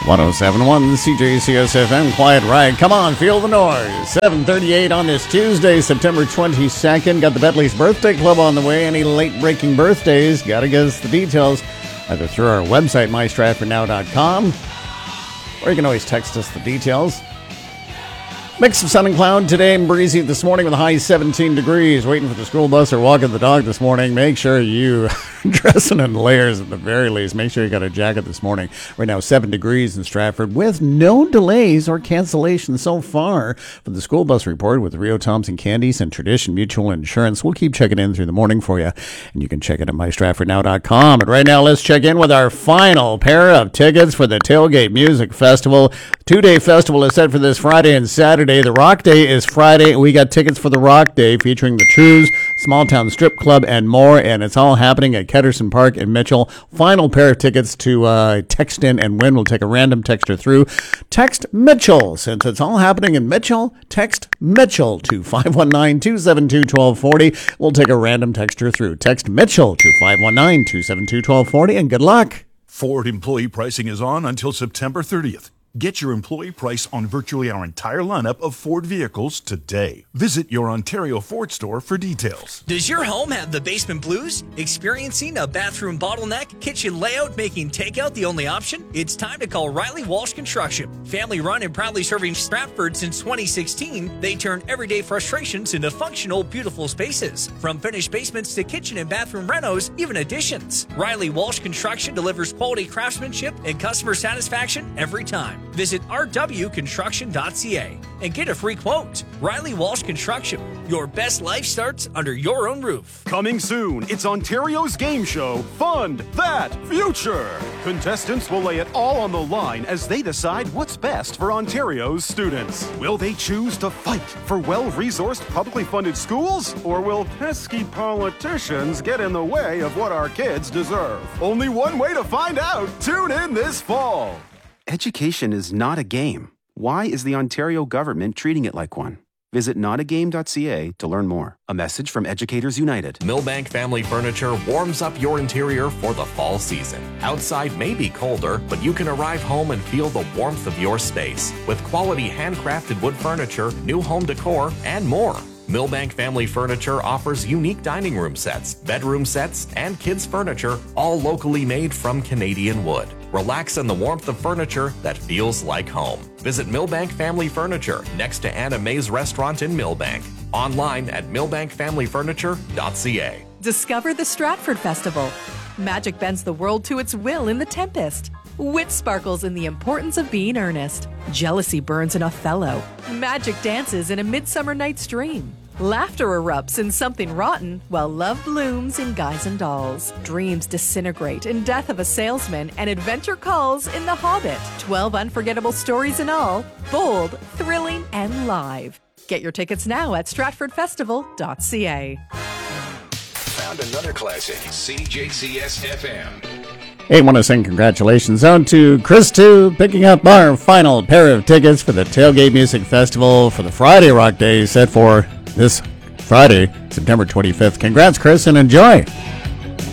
1071 CJCS FM, Quiet Ride. Come on, feel the noise. 7:38 on this Tuesday, September 22nd. Got the Bentley's Birthday Club on the way. Any late-breaking birthdays, gotta give us the details either through our website, mystratfordnow.com, or you can always text us the details. Mix of sun and cloud today and breezy this morning with a high 17 degrees. Waiting for the school bus or walking the dog this morning. Make sure you dressing in layers at the very least. Make sure you got a jacket this morning. Right now 7 degrees in Stratford with no delays or cancellations so far. For the school bus report with Rio Thompson Candies and Tradition Mutual Insurance. We'll keep checking in through the morning for you. And you can check it at mystratfordnow.com. And right now let's check in with our final pair of tickets for the Tailgate Music Festival. 2-day festival is set for this Friday and Saturday. The Rock Day is Friday. We got tickets for the Rock Day featuring the Trues, Small Town Strip Club, and more. And it's all happening at Ketterson Park in Mitchell. Final pair of tickets to text in and win. We'll take a random texter through. Text Mitchell. Since it's all happening in Mitchell, text Mitchell to 519-272-1240. We'll take a random texter through. Text Mitchell to 519-272-1240, and good luck. Ford employee pricing is on until September 30th. Get your employee price on virtually our entire lineup of Ford vehicles today. Visit your Ontario Ford store for details. Does your home have the basement blues? Experiencing a bathroom bottleneck? Kitchen layout making takeout the only option? It's time to call Riley Walsh Construction. Family run and proudly serving Stratford since 2016, they turn everyday frustrations into functional, beautiful spaces. From finished basements to kitchen and bathroom renos, even additions. Riley Walsh Construction delivers quality craftsmanship and customer satisfaction every time. Visit rwconstruction.ca and get a free quote. Riley Walsh Construction. Your best life starts under your own roof. Coming soon, it's Ontario's game show, Fund That Future. Contestants will lay it all on the line as they decide what's best for Ontario's students. Will they choose to fight for well-resourced, publicly funded schools? Or will pesky politicians get in the way of what our kids deserve? Only one way to find out. Tune in this fall. Education is not a game. Why is the Ontario government treating it like one? Visit notagame.ca to learn more. A message from Educators United. Milbank Family Furniture warms up your interior for the fall season. Outside may be colder, but you can arrive home and feel the warmth of your space with quality handcrafted wood furniture, new home decor, and more. Milbank Family Furniture offers unique dining room sets, bedroom sets, and kids' furniture, all locally made from Canadian wood. Relax in the warmth of furniture that feels like home. Visit Milbank Family Furniture next to Anna May's restaurant in Milbank. Online at milbankfamilyfurniture.ca. Discover the Stratford Festival. Magic bends the world to its will in The Tempest. Wit sparkles in the importance of being earnest. Jealousy burns in Othello. Magic dances in A Midsummer Night's Dream. Laughter erupts in Something Rotten, while love blooms in Guys and Dolls. Dreams disintegrate in Death of a Salesman, and adventure calls in The Hobbit. 12 unforgettable stories in all, bold, thrilling, and live. Get your tickets now at stratfordfestival.ca. Found another classic, CJCS FM. Hey, want to sing congratulations out to Chris, too, picking up our final pair of tickets for the Tailgate Music Festival for the Friday Rock Day set for this Friday, September 25th. Congrats, Chris, and enjoy.